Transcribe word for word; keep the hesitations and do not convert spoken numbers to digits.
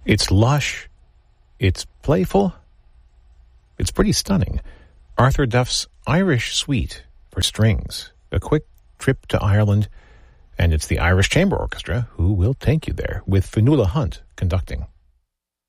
It's lush, it's playful, it's pretty stunning. Arthur Duff's Irish Suite for strings, a quick trip to Ireland, and it's the Irish Chamber Orchestra who will take you there, with Fionnuala Hunt conducting.